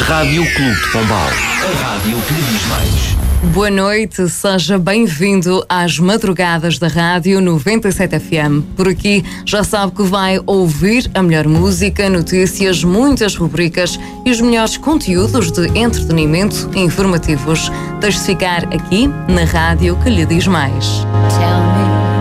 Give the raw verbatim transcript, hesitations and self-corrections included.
Rádio Clube de Pombal. A rádio que lhe diz mais. Boa noite, seja bem-vindo às madrugadas da Rádio noventa e sete F M. Por aqui já sabe que vai ouvir a melhor música, notícias, muitas rubricas e os melhores conteúdos de entretenimento e informativos. Deixe-se ficar aqui na Rádio que lhe diz mais. Tell me